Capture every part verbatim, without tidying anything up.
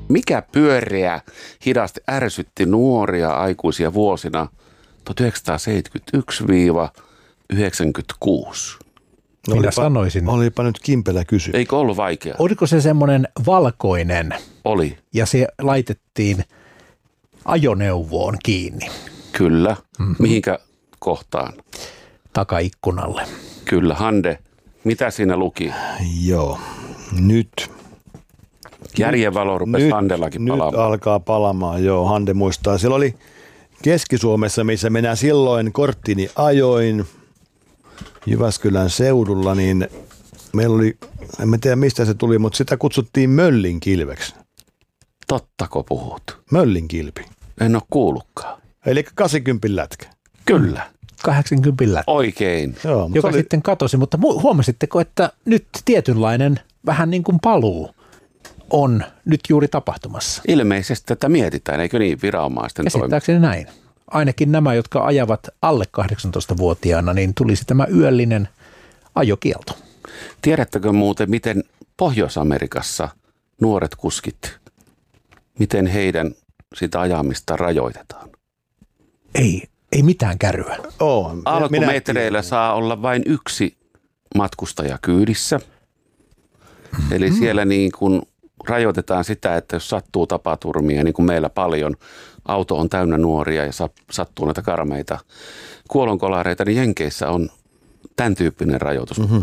Mikä pyöreä hidasti ärsytti nuoria aikuisia vuosina tuhatyhdeksänsataaseitsemänkymmentäyksi yhdeksänkymmentäkuusi? No minä olipa, sanoisin. Olipa nyt kimpelä kysy. Eikö ollut vaikea? Oliko se semmoinen valkoinen? Oli. Ja se laitettiin ajoneuvoon kiinni. Kyllä. Mm-hmm. Mihinkä kohtaan? Takaikkunalle. Kyllä. Hande, mitä siinä luki? Joo. Nyt. Järjenvalo rupesi nyt, Handellakin palaamaan. Nyt alkaa palaamaan, joo. Hande muistaa. Siellä oli Keski-Suomessa, missä minä silloin korttini ajoin Jyväskylän seudulla, niin meillä oli, en tiedä mistä se tuli, mutta sitä kutsuttiin möllinkilveksi. Tottako puhut? Möllinkilpi. En ole kuullutkaan. Eli kahdeksankymmentä lätkä. Kyllä. kahdeksankymmentä lätkä. Oikein. Joo, joka oli... sitten katosi, mutta huomasitteko, että nyt tietynlainen vähän niin kuin paluu on nyt juuri tapahtumassa? Ilmeisesti tätä mietitään, eikö niin, viranomaisten toimesta? Käsittääkseni näin. Ainakin nämä, jotka ajavat alle kahdeksantoistavuotiaana, niin tulisi tämä yöllinen ajokielto. Tiedättekö muuten, miten Pohjois-Amerikassa nuoret kuskit, miten heidän sitä ajamista rajoitetaan? Ei, ei mitään kärryä. Oh, Alkumetreillä saa olla vain yksi matkustaja kyydissä. Mm-hmm. Eli siellä niin kuin rajoitetaan sitä, että jos sattuu tapaturmia, niin kuin meillä paljon, auto on täynnä nuoria ja sattuu näitä karmeita kuolonkolareita, niin Jenkeissä on tämän tyyppinen rajoitus. Mm-hmm.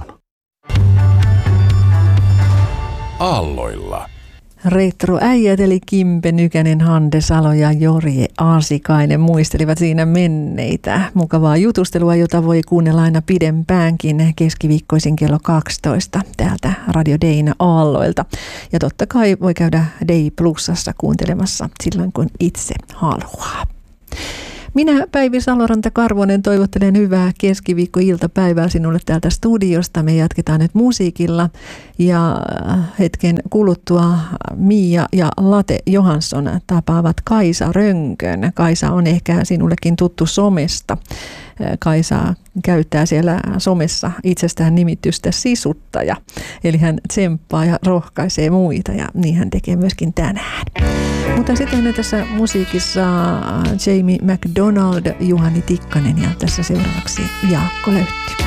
Aalloilla. Retroäijät eli Kimpe Nykänen, Hande Salo ja Jorje Aasikainen muistelivat siinä menneitä. Mukavaa jutustelua, jota voi kuunnella aina pidempäänkin keskiviikkoisin kello kaksitoista täältä Radio Dayn Aalloilta. Ja totta kai voi käydä Day Plusassa kuuntelemassa silloin, kun itse haluaa. Minä, Päivi Saloranta-Karvonen, toivottelen hyvää keskiviikko-iltapäivää sinulle täältä studiosta. Me jatketaan nyt musiikilla ja hetken kuluttua Mia ja Late Johansson tapaavat Kaisa Rönkön. Kaisa on ehkä sinullekin tuttu somesta. Kaisa käyttää siellä somessa itsestään nimitystä sisuttaja, eli hän tsemppaa ja rohkaisee muita ja niin hän tekee myöskin tänään. Mutta sitten tässä musiikissa Jamie McDonald, Juhani Tikkanen ja tässä seuraavaksi Jaakko Löytti.